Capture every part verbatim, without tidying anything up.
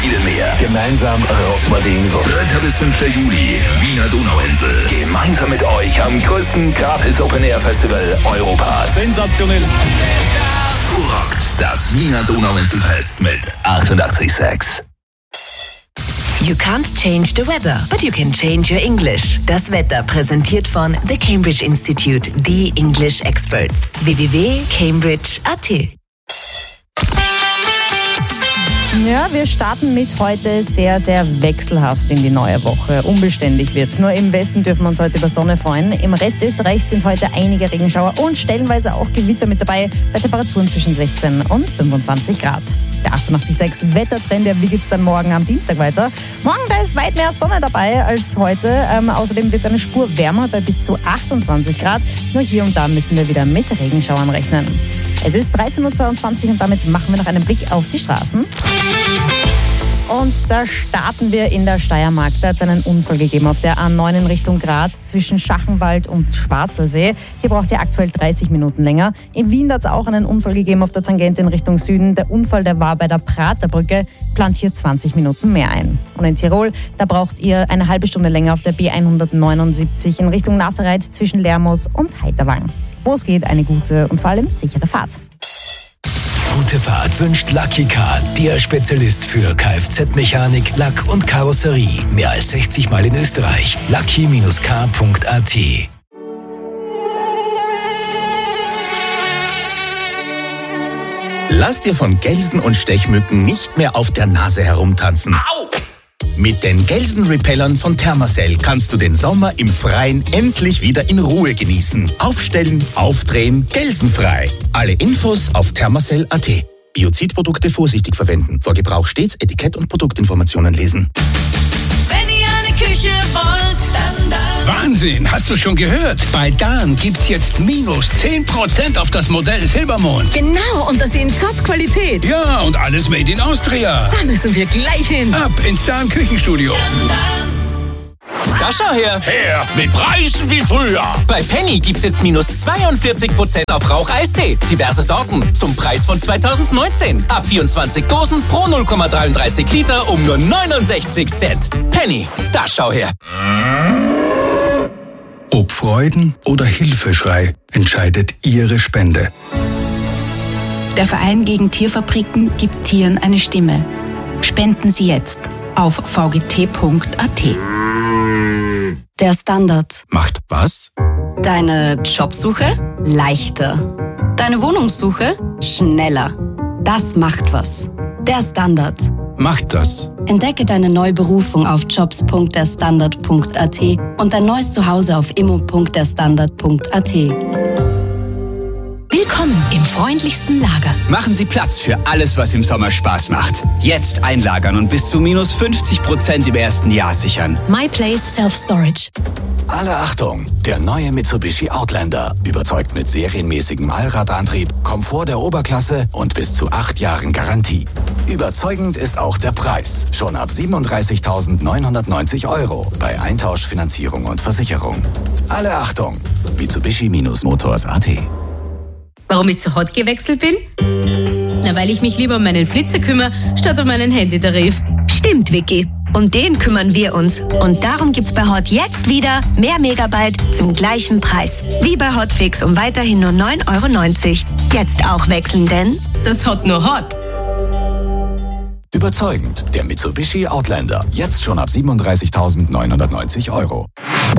viel mehr. Gemeinsam rocken wir die Insel. dritter bis fünfter Juli, Wiener Donauinsel. Gemeinsam mit euch am größten Gratis-Open-Air-Festival Europas. Sensationell. So rockt das Wiener Donauinselfest mit achtundachtzig Komma sechs. You can't change the weather, but you can change your English. Das Wetter präsentiert von The Cambridge Institute, the English Experts. w w w punkt cambridge punkt a t. Ja, wir starten mit heute sehr, sehr wechselhaft in die neue Woche. Unbeständig wird's. Nur im Westen dürfen wir uns heute über Sonne freuen. Im Rest Österreichs sind heute einige Regenschauer und stellenweise auch Gewitter mit dabei, bei Temperaturen zwischen sechzehn und fünfundzwanzig Grad. Der achtundachtzig Komma sechs Wettertrend, wie geht's dann morgen am Dienstag weiter? Morgen, da ist weit mehr Sonne dabei als heute. Ähm, außerdem wird es eine Spur wärmer bei bis zu achtundzwanzig Grad. Nur hier und da müssen wir wieder mit Regenschauern rechnen. Es ist dreizehn Uhr zweiundzwanzig und damit machen wir noch einen Blick auf die Straßen. Und da starten wir in der Steiermark. Da hat es einen Unfall gegeben auf der A neun in Richtung Graz zwischen Schachenwald und Schwarzelsee. Hier braucht ihr aktuell dreißig Minuten länger. In Wien hat es auch einen Unfall gegeben auf der Tangente in Richtung Süden. Der Unfall, der war bei der Praterbrücke, plant hier zwanzig Minuten mehr ein. Und in Tirol, da braucht ihr eine halbe Stunde länger auf der B hundertneunundsiebzig in Richtung Nasserreit zwischen Lermoos und Heiterwang. Wo es geht, eine gute und vor allem sichere Fahrt. Gute Fahrt wünscht Lucky Car, der Spezialist für Kfz-Mechanik, Lack und Karosserie. Mehr als sechzig Mal in Österreich. lucky Bindestrich car Punkt a t. Lass dir von Gelsen und Stechmücken nicht mehr auf der Nase herumtanzen. Au! Mit den Gelsenrepellern von Thermacell kannst du den Sommer im Freien endlich wieder in Ruhe genießen. Aufstellen, aufdrehen, gelsenfrei. Alle Infos auf thermacell Punkt a t. Biozidprodukte vorsichtig verwenden. Vor Gebrauch stets Etikett und Produktinformationen lesen. Wenn ihr eine Küche wollt, dann da. Wahnsinn, hast du schon gehört? Bei Dan gibt's jetzt minus zehn Prozent auf das Modell Silbermond. Genau, und das in Top-Qualität. Ja, und alles made in Austria. Da müssen wir gleich hin. Ab ins Dan Küchenstudio. Da schau her. Her, mit Preisen wie früher. Bei Penny gibt's jetzt minus zweiundvierzig Prozent auf Rauch-Eistee. Diverse Sorten zum Preis von zweitausendneunzehn. Ab vierundzwanzig Dosen pro null Komma dreiunddreißig Liter um nur neunundsechzig Cent. Penny, da schau her. Ob Freuden oder Hilfeschrei entscheidet Ihre Spende. Der Verein gegen Tierfabriken gibt Tieren eine Stimme. Spenden Sie jetzt auf v g t Punkt a t. Der Standard. Macht was? Deine Jobsuche leichter. Deine Wohnungssuche schneller. Das macht was. Der Standard. Macht das. Entdecke deine neue Berufung auf jobs Punkt der standard Punkt a t und dein neues Zuhause auf immo Punkt der standard Punkt a t. Willkommen im freundlichsten Lager. Machen Sie Platz für alles, was im Sommer Spaß macht. Jetzt einlagern und bis zu minus fünfzig Prozent im ersten Jahr sichern. My Place Self Storage. Alle Achtung! Der neue Mitsubishi Outlander überzeugt mit serienmäßigem Allradantrieb, Komfort der Oberklasse und bis zu acht Jahren Garantie. Überzeugend ist auch der Preis. Schon ab siebenunddreißigtausendneunhundertneunzig Euro bei Eintausch, Finanzierung und Versicherung. Alle Achtung! Mitsubishi-Motors Punkt a t. Warum ich zu Hot gewechselt bin? Na, weil ich mich lieber um meinen Flitzer kümmere, statt um meinen Handytarif. Stimmt, Vicky. Um den kümmern wir uns. Und darum gibt's bei Hot jetzt wieder mehr Megabyte zum gleichen Preis. Wie bei Hotfix um weiterhin nur neun Euro neunzig. Jetzt auch wechseln, denn das Hot nur Hot. Überzeugend, der Mitsubishi Outlander. Jetzt schon ab siebenunddreißigtausendneunhundertneunzig Euro.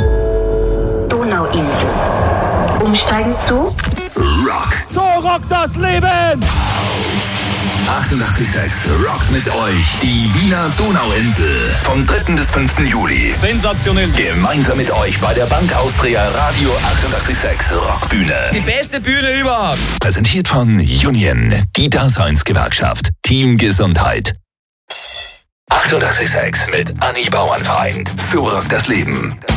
Donauinsel. Umsteigen zu Rock. So rockt das Leben. achtundachtzig Komma sechs rockt mit euch die Wiener Donauinsel vom dritten bis fünften Juli. Sensationell. Gemeinsam mit euch bei der Bank Austria Radio achtundachtzig Komma sechs Rockbühne. Die beste Bühne überhaupt. Präsentiert von Union, die Daseinsgewerkschaft. Team Gesundheit. achtundachtzig Komma sechs mit Anni Bauernfeind. So rockt das Leben.